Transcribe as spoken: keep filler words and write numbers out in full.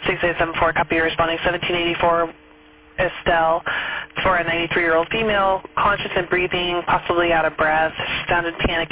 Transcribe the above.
six eight seven four, copy, responding seventeen eighty-four, Estelle, for a ninety-three-year-old female, conscious and breathing, possibly out of breath, sounded panicky.